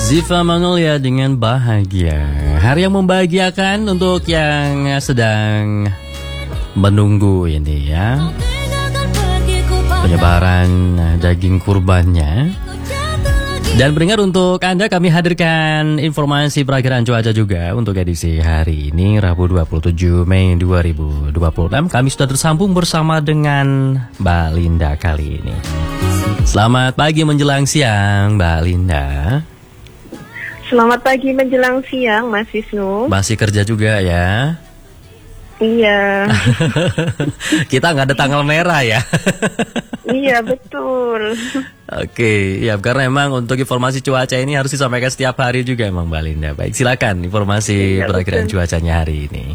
Ziva Magnolia dengan Bahagia. Hari yang membahagiakan untuk yang sedang menunggu ini ya, penyebaran daging kurbannya. Dan beringat untuk Anda, kami hadirkan informasi perakiraan cuaca juga untuk edisi hari ini, Rabu 27 Mei 2026. Kami sudah tersambung bersama dengan Mbak Linda kali ini. Selamat pagi menjelang siang, Mbak Linda. Selamat pagi menjelang siang, Mas Wisnu. Masih kerja juga ya? Iya. Kita nggak ada tanggal merah ya? Iya, betul. Oke, ya karena emang untuk informasi cuaca ini harus disampaikan setiap hari juga emang Mbak Linda. Baik, silakan informasi perakiraan cuacanya hari ini.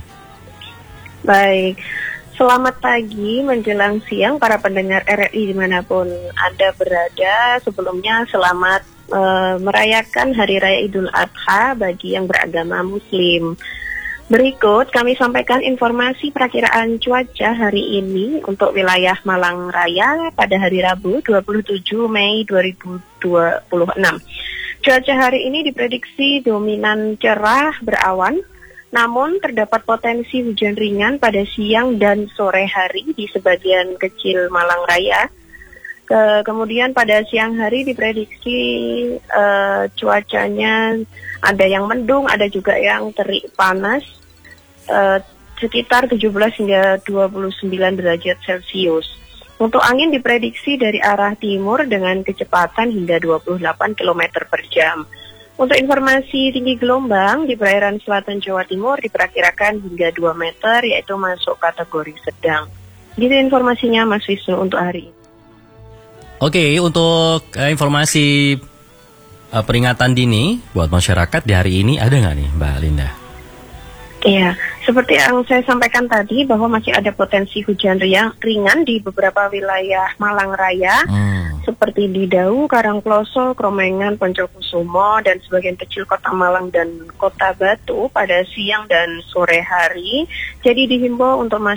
Baik, selamat pagi menjelang siang para pendengar RRI dimanapun Anda berada. Sebelumnya selamat merayakan Hari Raya Idul Adha bagi yang beragama Muslim. Berikut kami sampaikan informasi perakiraan cuaca hari ini untuk wilayah Malang Raya pada hari Rabu 27 Mei 2026. Cuaca hari ini diprediksi dominan cerah berawan, namun terdapat potensi hujan ringan pada siang dan sore hari di sebagian kecil Malang Raya. Kemudian pada siang hari diprediksi cuacanya ada yang mendung, ada juga yang terik panas, sekitar 17 hingga 29 derajat Celcius. Untuk angin diprediksi dari arah timur dengan kecepatan hingga 28 km per jam. Untuk informasi tinggi gelombang di perairan selatan Jawa Timur diperkirakan hingga 2 meter, yaitu masuk kategori sedang. Gitu informasinya Mas Wisnu untuk hari ini. Oke, untuk informasi peringatan dini buat masyarakat di hari ini ada nggak nih Mbak Linda? Iya, seperti yang saya sampaikan tadi bahwa masih ada potensi hujan ringan di beberapa wilayah Malang Raya, seperti di Dau, Karangploso, Kromengan, Poncokusumo, dan sebagian kecil Kota Malang dan Kota Batu pada siang dan sore hari. Jadi dihimbau untuk